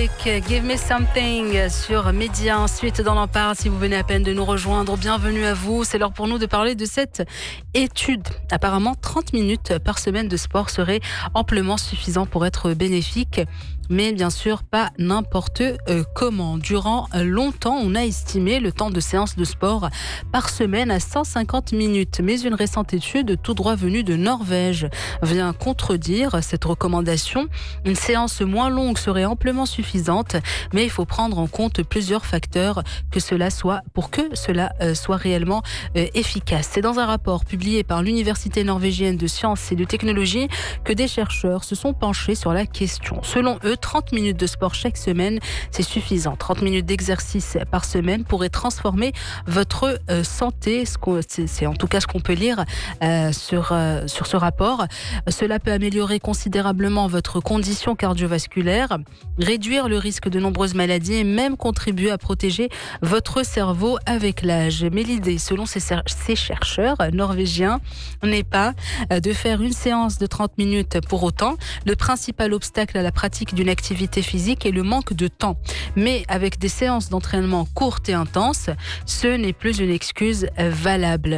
avec Give Me Something sur Média. Ensuite, dans l'en parle, si vous venez à peine de nous rejoindre, bienvenue à vous. C'est l'heure pour nous de parler de cette étude. Apparemment, 30 minutes par semaine de sport serait amplement suffisant pour être bénéfique. Mais bien sûr, pas n'importe comment. Durant longtemps, on a estimé le temps de séance de sport par semaine à 150 minutes. Mais une récente étude, tout droit venue de Norvège, vient contredire cette recommandation. Une séance moins longue serait amplement suffisante, mais il faut prendre en compte plusieurs facteurs pour que cela soit réellement efficace. C'est dans un rapport publié par l'Université norvégienne de sciences et de technologie que des chercheurs se sont penchés sur la question. Selon eux, 30 minutes de sport chaque semaine, c'est suffisant. 30 minutes d'exercice par semaine pourrait transformer votre santé. C'est en tout cas ce qu'on peut lire sur ce rapport. Cela peut améliorer considérablement votre condition cardiovasculaire, réduire le risque de nombreuses maladies et même contribuer à protéger votre cerveau avec l'âge. Mais l'idée, selon ces chercheurs norvégiens, n'est pas de faire une séance de 30 minutes pour autant. Le principal obstacle à la pratique d'une activité physique est le manque de temps. Mais avec des séances d'entraînement courtes et intenses, ce n'est plus une excuse valable.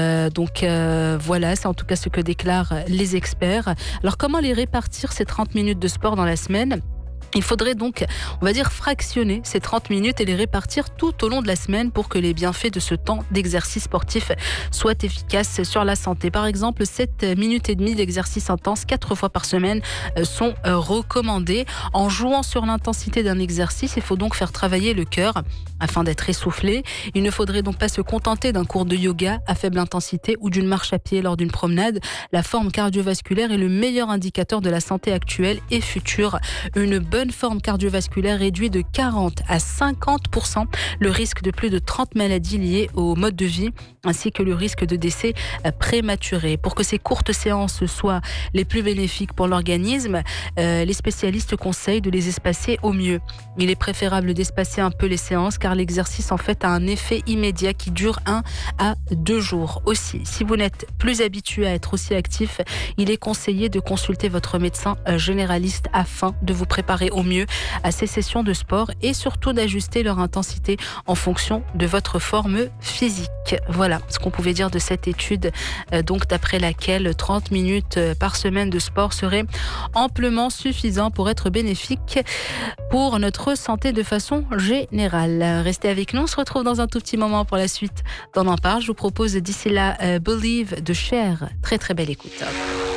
Voilà, c'est en tout cas ce que déclarent les experts. Alors comment les répartir ces 30 minutes de sport dans la semaine ? Il faudrait donc, on va dire, fractionner ces 30 minutes et les répartir tout au long de la semaine pour que les bienfaits de ce temps d'exercice sportif soient efficaces sur la santé. Par exemple, 7 minutes et demie d'exercice intense 4 fois par semaine sont recommandés. En jouant sur l'intensité d'un exercice, il faut donc faire travailler le cœur afin d'être essoufflé. Il ne faudrait donc pas se contenter d'un cours de yoga à faible intensité ou d'une marche à pied lors d'une promenade. La forme cardiovasculaire est le meilleur indicateur de la santé actuelle et future. Une bonne forme cardiovasculaire réduit de 40 à 50% le risque de plus de 30 maladies liées au mode de vie ainsi que le risque de décès prématuré. Pour que ces courtes séances soient les plus bénéfiques pour l'organisme, les spécialistes conseillent de les espacer au mieux. Il est préférable d'espacer un peu les séances car l'exercice en fait a un effet immédiat qui dure 1 à 2 jours. Aussi, si vous n'êtes plus habitué à être aussi actif, il est conseillé de consulter votre médecin généraliste afin de vous préparer au mieux à ces sessions de sport et surtout d'ajuster leur intensité en fonction de votre forme physique. Voilà ce qu'on pouvait dire de cette étude, donc d'après laquelle 30 minutes par semaine de sport serait amplement suffisant pour être bénéfique pour notre santé de façon générale. Restez avec nous, on se retrouve dans un tout petit moment pour la suite d'En parle. Je vous propose d'ici là Believe de Cher. Très très belle écoute.